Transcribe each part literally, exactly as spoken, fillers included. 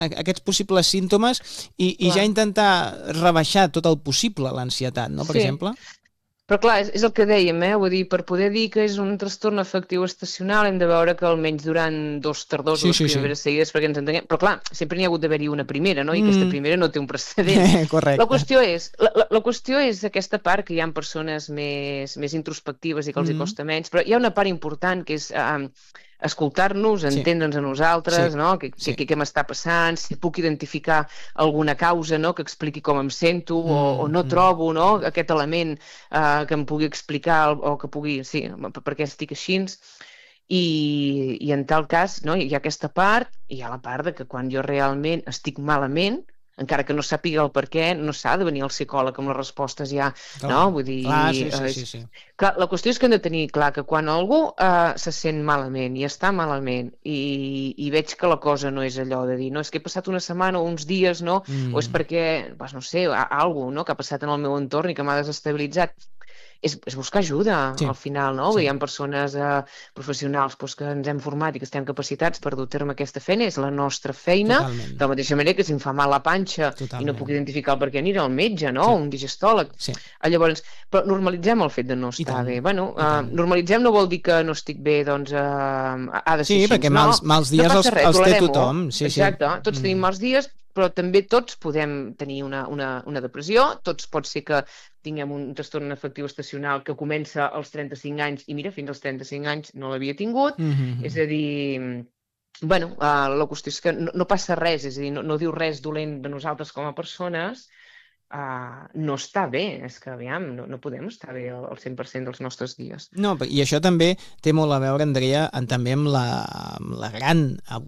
aquests possibles símptomes i, i ja intentar rebaixar tot el possible l'ansietat, no? Per sí. exemple. Però clar, és, és el que dèiem, eh? Vull dir, per poder dir que és un trastorn afectiu estacional hem de veure que almenys durant dos tardors sí, o les sí, primeres sí. seguides perquè ens entenguem. Però clar, sempre n'hi ha hagut d'haver-hi una primera, no? I mm. aquesta primera no té un precedent. Correcte. La qüestió és, la, la, la qüestió és aquesta part que hi ha persones més, més introspectives i que els mm. hi costa menys, però hi ha una part important que és... Um, escoltar-nos, sí. entendre'ns a nosaltres, sí. no? Què, sí. què, què m'està passant, si puc identificar alguna causa, no? Que expliqui com em sento mm, o, o no mm. trobo, no? Aquest element eh, que em pugui explicar o que pugui, sí, per, per què estic així. I, i en tal cas, no? Hi ha aquesta part, i hi ha la part de que quan jo realment estic malament, encara que no sàpiga el per què, no s'ha de venir al psicòleg amb les respostes ja, clar, no? Vull dir... Clar, sí, sí, sí, sí. Clar, la qüestió és que hem de tenir clar que quan algú eh, se sent malament i està malament i, i veig que la cosa no és allò de dir, no, és que he passat una setmana o uns dies, no? Mm. O és perquè, doncs no sé, alguna no? que ha passat en el meu entorn i que m'ha desestabilitzat. És, és buscar ajuda, sí. al final, no? Sí. Hi ha persones eh, professionals doncs, que ens hem format i que estem capacitats per dur a terme aquesta feina, és la nostra feina, Totalment. de la mateixa manera que si em fa mal la panxa Totalment. I no puc identificar el per què aniré al metge, no? Sí. Un digestòleg. Sí. Llavors, però normalitzem el fet de no estar bé. Bueno, uh, normalitzem no vol dir que no estic bé, doncs uh, ha de ser sí, així. perquè no, mals, mals dies no els, res, els té tothom. Sí, Exacte, sí. tots mm. tenim mals dies, però també tots podem tenir una, una, una depressió, tots pot ser que tinguem un trastorn afectiu estacional que comença als trenta-cinc anys i mira, fins als trenta-cinc anys no l'havia tingut, mm-hmm. és a dir, bueno, uh, la qüestió és que no, no passa res, és a dir, no, no diu res dolent de nosaltres com a persones, Uh, no està bé, és que aviam, no, no podem estar bé al cent per cent dels nostres dies. No, i això també té molt a veure, Andrea, en, també amb la, amb la gran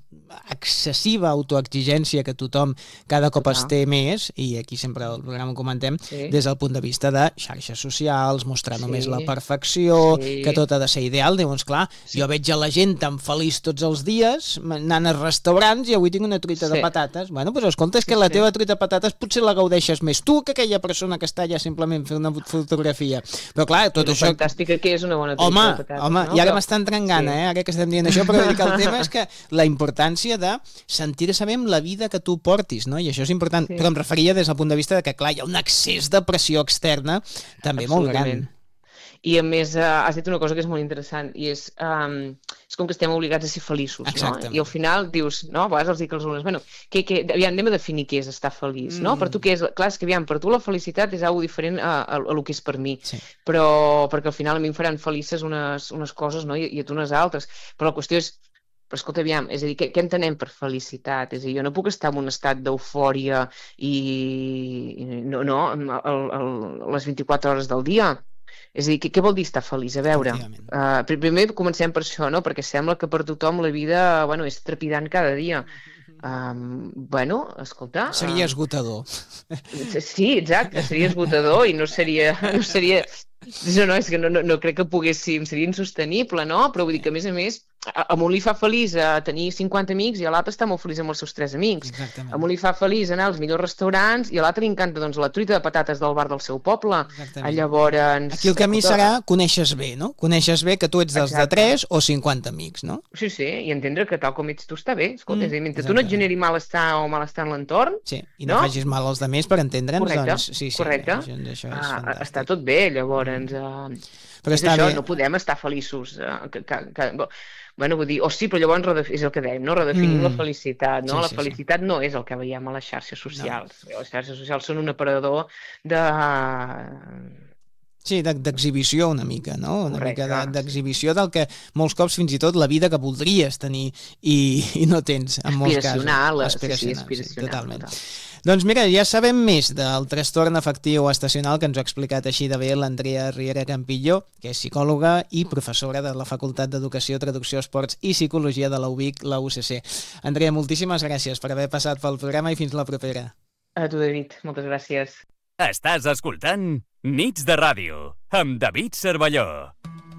excessiva autoexigència que tothom cada cop Total. Es té més, i aquí sempre al programa ho comentem, sí. des del punt de vista de xarxes socials, mostrar sí. només la perfecció, sí. que tot ha de ser ideal. Llavors, clar, sí. jo veig a la gent tan feliç tots els dies, anant als restaurants i avui tinc una truita sí. de patates. Bueno, doncs escolta, és que sí, la teva sí. truita de patates potser la gaudeixes més tu que aquella persona que està allà simplement fent una fotografia. Però clar, tot però això... Fantàstica que és una bona truita home, de patates. Home, no? i ara però... m'està entrant gana, sí. eh, ara que estem dient això, però dic que el tema és que la importància de sentir-se bé amb la vida que tu portis, no? I això és important. Sí. Però em referia des del punt de vista de que, clar, hi ha un excés de pressió externa també molt gran. I a més, uh, has dit una cosa que és molt interessant, i és, um, és com que estem obligats a ser feliços, no? I al final dius, no, a vegades els dic als alumnes, bueno, que, que, aviam, anem a definir què és estar feliç, mm. no? Per tu què és? Clar, és que aviam, per tu la felicitat és algo diferent a, a, a lo que és per mi, sí. però perquè al final a mi em faran felices unes, unes coses, no? I, i a tu unes altres, però la qüestió és, però escolta, aviam, és a dir, què, què entenem per felicitat? És a dir, jo no puc estar en un estat d'eufòria i, i no, no, el, el, les vint-i-quatre hores del dia. És a dir, què, què vol dir estar feliç? A veure, uh, primer comencem per això, no? Perquè sembla que per tothom la vida, bueno, és trepidant cada dia. Um, bueno, escolta... Seria esgotador. Uh, sí, exacte, seria esgotador i no seria... No, seria, no, no és que no, no, no crec que poguéssim, seria insostenible, no? Però vull dir que, a més a més, a, a un li fa feliç a tenir cinquanta amics i a l'altre està molt feliç amb els seus tres amics. Exactament. A un li fa feliç anar als millors restaurants i a l'altre li encanta doncs, la truita de patates del bar del seu poble. A llavors... Aquí el camí serà coneixes bé, no? Coneixes bé que tu ets dels Exacte. de tres o cinquanta amics, no? Sí, sí, i entendre que tal com ets tu està bé. Escolta, mm, és a dir, mentre Exacte. tu no et generi malestar o malestar en l'entorn... Sí, i no, no? facis mal als altres per entendre'ns, correcte, doncs... Sí, sí, correcte. Això, això és ah, està tot bé, llavors... Uh, però és està això, bé. no podem estar feliços. Uh, que, que, que, bueno, vull dir, o sí, però llavors redef... és el que dèiem, no? Redefinim mm. la felicitat, no? Sí, la sí, felicitat sí. no és el que veiem a les xarxes socials. No. Les xarxes socials són un aparador de... Sí, d'exhibició una mica, no? Una Correcte. mica d'exhibició del que molts cops fins i tot la vida que voldries tenir i, i no tens, en molts casos. Aspiracional, aspiracional, sí, aspiracional. Sí, totalment. Total. Doncs mira, ja sabem més del trastorn afectiu estacional que ens ha explicat així de bé l'Andrea Riera Campillo, que és psicòloga i professora de la Facultat d'Educació, Traducció, Esports i Psicologia de la U B I C, la U C C. Andrea, moltíssimes gràcies per haver passat pel programa i fins la propera. A tu, David. Moltes gràcies. Estàs escoltant Nits de Ràdio amb David Cervelló.